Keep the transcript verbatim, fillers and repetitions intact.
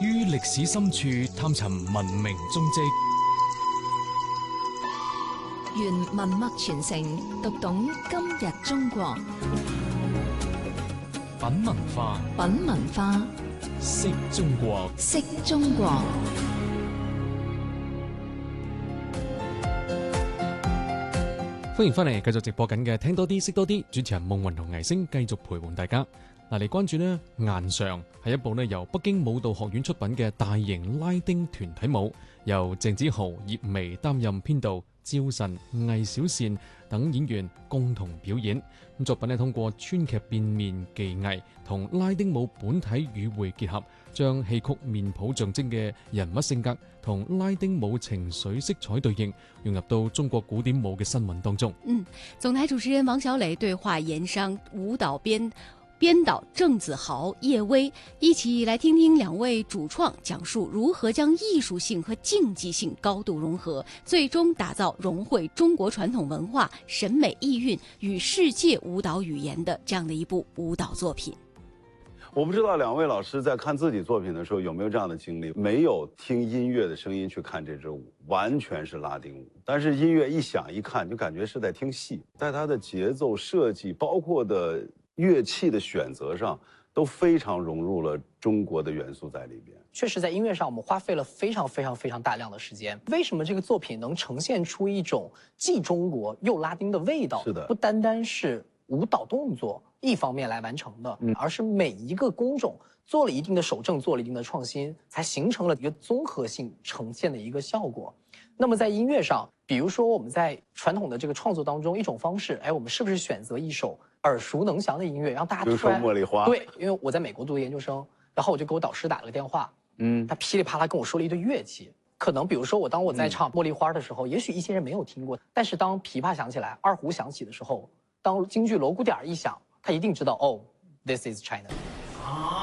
於歷史深處探尋文明蹤跡， 原文脈傳承，讀懂今日中國。 品文化， 品文化， 識中國， 識中國。 歡迎翻嚟，繼續直播緊嘅聽多啲識多啲，主持人夢雲同藝星繼續陪伴大家。嗱，嚟關注呢《顏裳》係一部呢由北京舞蹈學院出品嘅大型拉丁團體舞，由鄭子豪、葉薇擔任編導，趙晨、魏小倩等演員共同表演。咁作品呢通過川劇變面技藝同拉丁舞本體語彙結合，將戲曲面譜象徵嘅人物性格同拉丁舞情緒色彩對應，融入到中國古典舞嘅新聞當中。 嗯，總台主持人王小磊對話研商舞蹈編編導鄭子豪、葉薇，一起來聽聽兩位主創講述如何將藝術性和競技性高度融合，最終打造融匯中國傳統文化、審美意蘊與世界舞蹈語言的這樣的一部舞蹈作品。 我不知道兩位老師在看自己作品的時候有沒有這樣的經歷，沒有聽音樂的聲音去看這支舞，完全是拉丁舞，但是音樂一響一看就感覺是在聽戲，在它的節奏設計包括的樂器的選擇上都非常融入了中國的元素在裏邊。 確實在音樂上我們花費了非常非常非常大量的時間。為什麼這個作品能呈現出一種既中國又拉丁的味道？ 是的， 不單單是舞蹈動作一方面來完成的，嗯，而是每一個工種做了一定的手證，做了一定的創新，才形成了一個綜合性呈現的一個效果。那麼在音樂上，比如說我們在傳統的這個創作當中，一種方式，哎，我們是不是選擇一首耳熟能詳的音樂，讓大家突然， 比如說茉莉花， 對，因為我在美國讀研究生，然後我就給我導師打了個電話，嗯，他噼里啪啦跟我說了一堆樂器，可能比如說我當我在唱茉莉花的時候，嗯，也許一些人沒有聽過，但是當琵琶響起來，二胡響起的時候，當京劇鑼鼓點一響，他一定知道，哦，this is China。